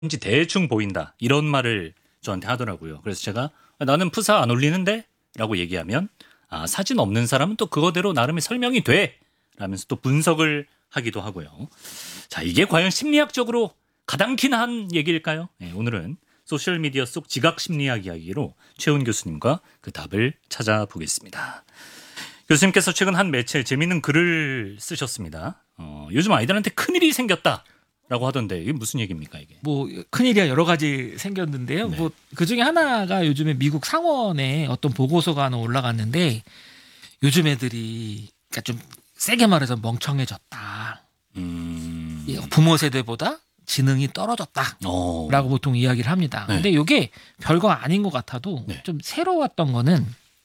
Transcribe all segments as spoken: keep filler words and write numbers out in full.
왠지 대충 보인다 이런 말을 저한테 하더라고요. 그래서 제가 나는 프사 안 올리는데? 라고 얘기하면 아, 사진 없는 사람은 또 그거대로 나름의 설명이 돼! 라면서 또 분석을 하기도 하고요. 자, 이게 과연 심리학적으로 가당키나 한 얘기일까요? 네, 오늘은 소셜미디어 속 지각 심리학 이야기로 최훈 교수님과 그 답을 찾아보겠습니다. 교수님께서 최근 한 매체에 재미있는 글을 쓰셨습니다. 어, 요즘 아이들한테 큰일이 생겼다라고 하던데 이게 무슨 얘기입니까 이게? 뭐 큰일이야 여러 가지 생겼는데요. 네. 뭐 그중에 하나가 요즘에 미국 상원에 어떤 보고서가 하나 올라갔는데 요즘 애들이 그러니까 좀 세게 말해서 멍청해졌다. 음... 부모 세대보다 지능이 떨어졌다라고 어... 보통 이야기를 합니다. 네. 근데 이게 별거 아닌 것 같아도 네. 좀 새로웠던 거는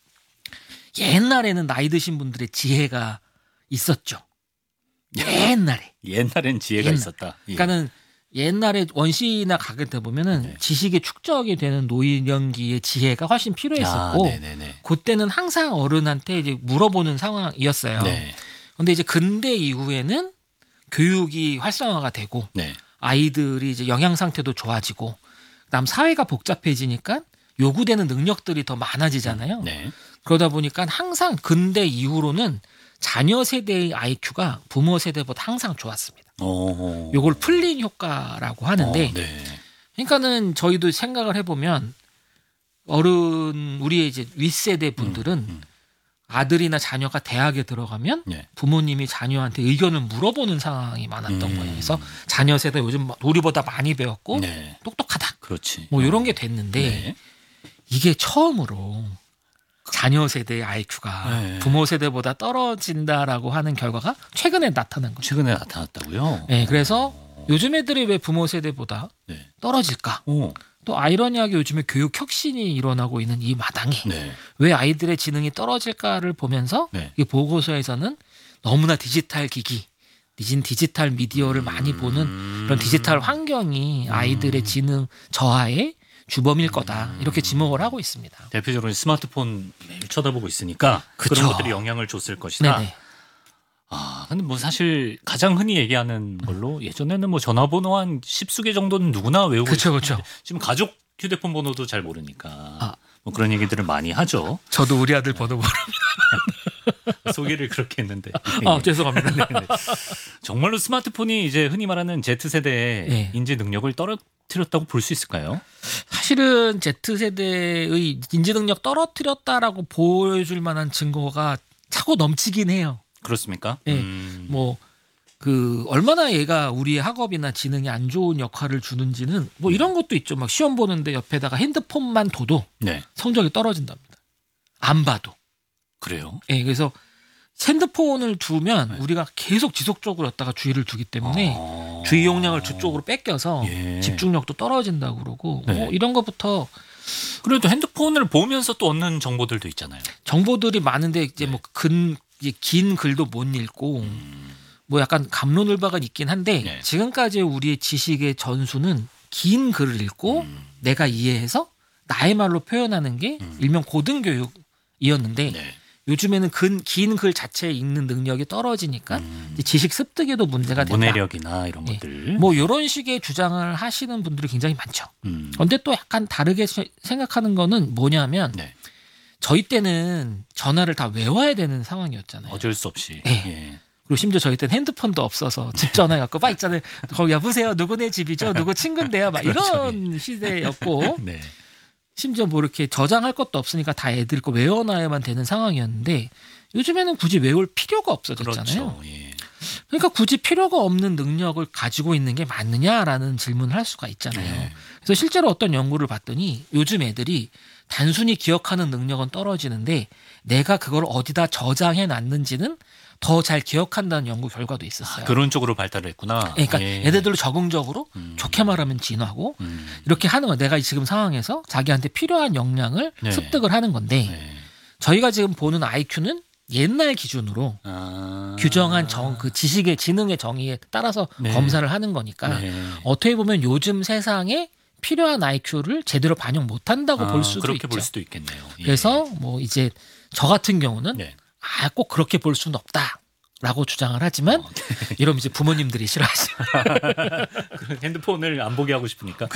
옛날에는 나이 드신 분들의 지혜가 있었죠. 옛날에. 옛날엔 지혜가 옛날. 있었다. 예. 그러니까는 옛날에 원시나 가게 돼 보면은 네. 지식이 축적이 되는 노인연기의 지혜가 훨씬 필요했었고 아, 네네네. 그때는 항상 어른한테 이제 물어보는 상황이었어요. 네. 근데 이제 근대 이후에는 교육이 활성화가 되고 네. 아이들이 이제 영양 상태도 좋아지고 그다음 사회가 복잡해지니까 요구되는 능력들이 더 많아지잖아요. 네. 그러다 보니까 항상 근대 이후로는 자녀 세대의 아이큐가 부모 세대보다 항상 좋았습니다. 어... 요걸 풀린 효과라고 하는데 어, 네. 그러니까는 저희도 생각을 해보면 어른 우리의 이제 윗세대 분들은 음, 음. 아들이나 자녀가 대학에 들어가면 네. 부모님이 자녀한테 의견을 물어보는 상황이 많았던 음. 거예요. 그래서 자녀 세대 요즘 우리보다 많이 배웠고 네. 똑똑하다. 그렇지. 뭐 이런 게 됐는데 네. 이게 처음으로 자녀 세대의 아이큐가 네. 부모 세대보다 떨어진다라고 하는 결과가 최근에 나타난 거죠. 최근에 나타났다고요? 네, 그래서 요즘 애들이 왜 부모 세대보다 네. 떨어질까? 오. 또 아이러니하게 요즘에 교육 혁신이 일어나고 있는 이 마당에 네. 왜 아이들의 지능이 떨어질까를 보면서 네. 이 보고서에서는 너무나 디지털 기기, 디진 디지털 미디어를 많이 보는 그런 디지털 환경이 아이들의 지능 저하의 주범일 거다 이렇게 지목을 하고 있습니다. 대표적으로 스마트폰 매일 쳐다보고 있으니까 그쵸. 그런 것들이 영향을 줬을 것이다. 네네. 아, 근데 뭐 사실 가장 흔히 얘기하는 걸로 예전에는 뭐 전화번호 한 십수 개 정도는 누구나 외우고 그쵸, 있었는데 그쵸. 지금 가족 휴대폰 번호도 잘 모르니까 아. 뭐 그런 얘기들을 많이 하죠. 저도 우리 아들 번호 모릅니다. 소개를 그렇게 했는데. 아, 죄송합니다. 네네. 정말로 스마트폰이 이제 흔히 말하는 Z세대의 네. 인지 능력을 떨어뜨렸다고 볼 수 있을까요? 사실은 Z세대의 인지 능력 떨어뜨렸다라고 보여줄 만한 증거가 차고 넘치긴 해요. 그렇습니까? 네. 음. 뭐 그 얼마나 얘가 우리의 학업이나 지능에 안 좋은 역할을 주는지는 뭐 이런 것도 있죠. 막 시험 보는데 옆에다가 핸드폰만 둬도 네. 성적이 떨어진답니다. 안 봐도. 그래요? 예, 그래서 핸드폰을 두면 네. 우리가 계속 지속적으로 였다가 주의를 두기 때문에 아. 주의 용량을 저쪽으로 뺏겨서 예. 집중력도 떨어진다고 그러고 네. 뭐 이런 것부터 그래도 핸드폰을 보면서 또 얻는 정보들도 있잖아요. 정보들이 많은데 이제 네. 뭐 근 긴 글도 못 읽고 음. 뭐 약간 갑론을박은 있긴 한데 네. 지금까지 우리의 지식의 전수는 긴 글을 읽고 음. 내가 이해해서 나의 말로 표현하는 게 음. 일명 고등교육이었는데 네. 요즘에는 긴 글 자체에 읽는 능력이 떨어지니까 음. 이제 지식 습득에도 문제가 된다. 문해력이나 이런 예. 것들. 뭐 이런 식의 주장을 하시는 분들이 굉장히 많죠. 음. 그런데 또 약간 다르게 세- 생각하는 거는 뭐냐면 네. 저희 때는 전화를 다 외워야 되는 상황이었잖아요. 어쩔 수 없이. 네. 예. 그리고 심지어 저희 때는 핸드폰도 없어서 집 전화 갖고 막 있잖아요. 거기 여보세요. 누구네 집이죠? 누구 친구인데요? 막 그렇죠. 이런 시대였고 네. 심지어 뭐 이렇게 저장할 것도 없으니까 다 애들 거 외워놔야만 되는 상황이었는데 요즘에는 굳이 외울 필요가 없어졌잖아요. 그렇죠. 예. 그러니까 굳이 필요가 없는 능력을 가지고 있는 게 맞느냐라는 질문을 할 수가 있잖아요. 네. 그래서 실제로 어떤 연구를 봤더니 요즘 애들이 단순히 기억하는 능력은 떨어지는데 내가 그걸 어디다 저장해 놨는지는 더 잘 기억한다는 연구 결과도 있었어요. 그런 쪽으로 발달을 했구나. 그러니까 예. 애들도 적응적으로 음. 좋게 말하면 진화하고 음. 이렇게 하는 거 내가 지금 상황에서 자기한테 필요한 역량을 네. 습득을 하는 건데 네. 저희가 지금 보는 아이큐는 옛날 기준으로 아. 규정한 정, 그 지식의 지능의 정의에 따라서 네. 검사를 하는 거니까 네. 어떻게 보면 요즘 세상에 필요한 아이큐를 제대로 반영 못한다고 아, 볼 수도 그렇게 있죠. 볼 수도 있겠네요. 예. 그래서 뭐 이제 저 같은 경우는 네. 아, 꼭 그렇게 볼 수는 없다라고 라고 주장을 하지만 어, 네. 이러면 이제 부모님들이 싫어하죠. 핸드폰을 안 보게 하고 싶으니까.